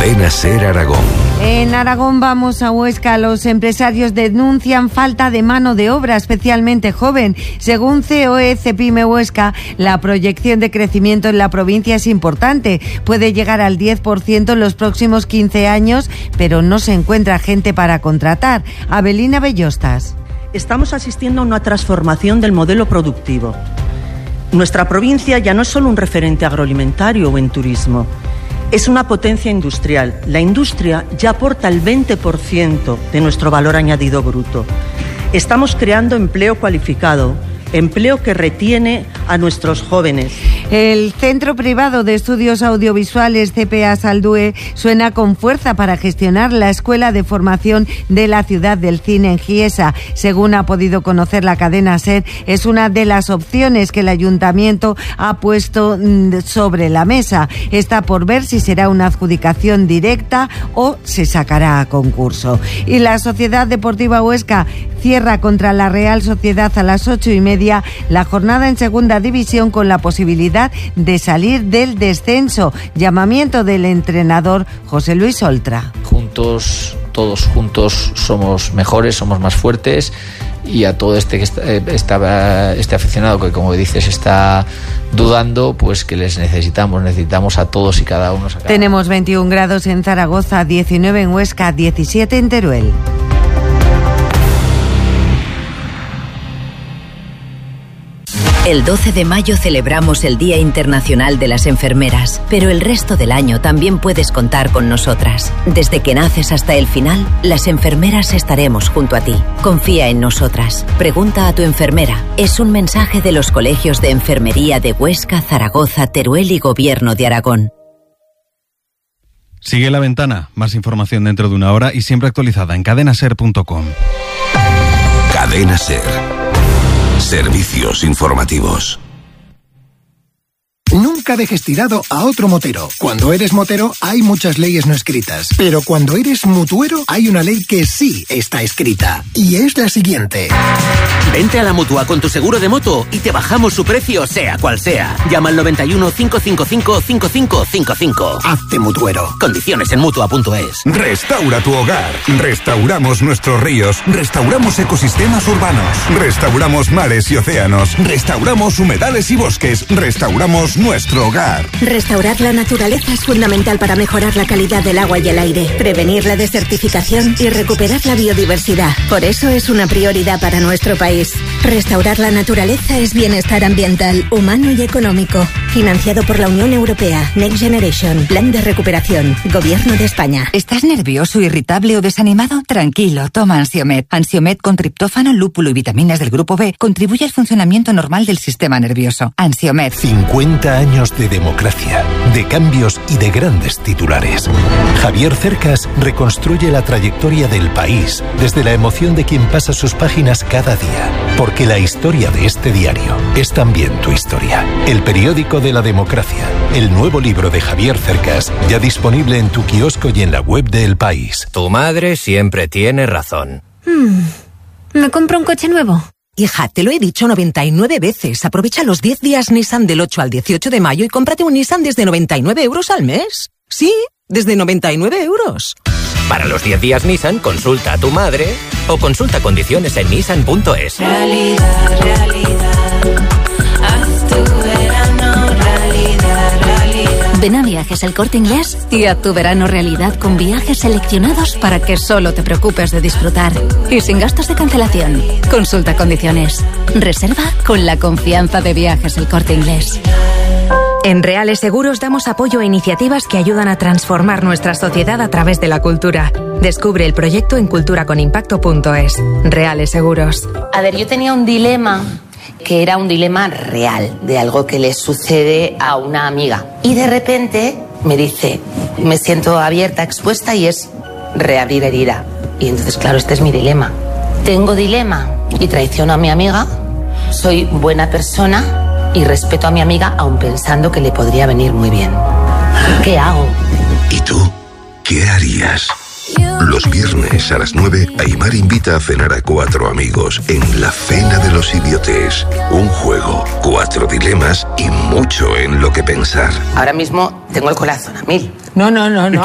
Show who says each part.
Speaker 1: Cadena SER Aragón.
Speaker 2: En Aragón vamos a Huesca. Los empresarios denuncian falta de mano de obra, especialmente joven. Según COE Cepime Huesca, la proyección de crecimiento en la provincia es importante. Puede llegar al 10% en los próximos 15 años, pero no se encuentra gente para contratar. Abelina Bellostas.
Speaker 3: Estamos asistiendo a una transformación del modelo productivo. Nuestra provincia ya no es solo un referente agroalimentario o en turismo. Es una potencia industrial. La industria ya aporta el 20% de nuestro valor añadido bruto. Estamos creando empleo cualificado, empleo que retiene a nuestros jóvenes.
Speaker 2: El Centro Privado de Estudios Audiovisuales CPA Saldue suena con fuerza para gestionar la Escuela de Formación de la Ciudad del Cine en Giesa. Según ha podido conocer la cadena SER, es una de las opciones que el Ayuntamiento ha puesto sobre la mesa. Está por ver si será una adjudicación directa o se sacará a concurso. Y la Sociedad Deportiva Huesca cierra contra la Real Sociedad a las 8:30 la jornada en Segunda División con la posibilidad de salir del descenso. Llamamiento del entrenador José Luis Oltra.
Speaker 4: Todos juntos somos mejores, somos más fuertes, y a todo este aficionado que, como dices, está dudando, pues que les necesitamos a todos y cada uno.
Speaker 2: Tenemos 21 grados en Zaragoza, 19 en Huesca, 17 en Teruel.
Speaker 5: El 12 de mayo celebramos el Día Internacional de las Enfermeras, pero el resto del año también puedes contar con nosotras. Desde que naces hasta el final, las enfermeras estaremos junto a ti. Confía en nosotras. Pregunta a tu enfermera. Es un mensaje de los colegios de enfermería de Huesca, Zaragoza, Teruel y Gobierno de Aragón.
Speaker 6: Sigue La Ventana. Más información dentro de una hora y siempre actualizada en cadenaser.com.
Speaker 1: Cadena SER. Servicios informativos.
Speaker 7: Nunca dejes tirado a otro motero. Cuando eres motero hay muchas leyes no escritas, pero cuando eres mutuero hay una ley que sí está escrita, y es la siguiente.
Speaker 8: Vente a la Mutua con tu seguro de moto y te bajamos su precio sea cual sea. Llama al 91 555 5555.
Speaker 7: Hazte mutuero.
Speaker 8: Condiciones en Mutua.es.
Speaker 9: Restaura tu hogar. Restauramos nuestros ríos. Restauramos ecosistemas urbanos. Restauramos mares y océanos. Restauramos humedales y bosques. Restauramos nuestro hogar.
Speaker 10: Restaurar la naturaleza es fundamental para mejorar la calidad del agua y el aire, prevenir la desertificación y recuperar la biodiversidad. Por eso es una prioridad para nuestro país. Restaurar la naturaleza es bienestar ambiental, humano y económico. Financiado por la Unión Europea. Next Generation. Plan de recuperación. Gobierno de España.
Speaker 11: ¿Estás nervioso, irritable o desanimado? Tranquilo, toma Ansiomed. Ansiomed con triptófano, lúpulo y vitaminas del grupo B contribuye al funcionamiento normal del sistema nervioso. Ansiomed.
Speaker 12: 50 años de democracia, de cambios y de grandes titulares. Javier Cercas reconstruye la trayectoria del país desde la emoción de quien pasa sus páginas cada día. Porque la historia de este diario es también tu historia. El periódico de la democracia. El nuevo libro de Javier Cercas, ya disponible en tu kiosco y en la web de El País.
Speaker 13: Tu madre siempre tiene razón.
Speaker 10: ¿Me compro un coche nuevo?
Speaker 14: Hija, te lo he dicho 99 veces. Aprovecha los 10 días Nissan del 8 al 18 de mayo y cómprate un Nissan desde 99 euros al mes. Sí, desde 99 euros.
Speaker 13: Para los 10 días Nissan, consulta a tu madre o consulta condiciones en nissan.es.
Speaker 15: Realidad, haz tu verano realidad.
Speaker 10: Ven a Viajes El Corte Inglés y haz tu verano realidad con viajes seleccionados para que solo te preocupes de disfrutar y sin gastos de cancelación. Consulta condiciones. Reserva con la confianza de Viajes El Corte Inglés.
Speaker 16: En Reales Seguros damos apoyo a iniciativas que ayudan a transformar nuestra sociedad a través de la cultura. Descubre el proyecto en culturaconimpacto.es. Reales Seguros.
Speaker 17: A ver, yo tenía un dilema que era un dilema real, de algo que le sucede a una amiga. Y de repente me dice, me siento abierta, expuesta, y es reabrir herida. Y entonces, claro, este es mi dilema. Tengo dilema y traiciono a mi amiga, soy buena persona y respeto a mi amiga aun pensando que le podría venir muy bien. ¿Qué hago?
Speaker 1: ¿Y tú? ¿Qué harías? Los viernes a las 9, Aimar invita a cenar a 4 amigos en La Cena de los Idiotes. Un juego, 4 dilemas y mucho en lo que pensar.
Speaker 17: Ahora mismo tengo el corazón a 1000.
Speaker 18: No.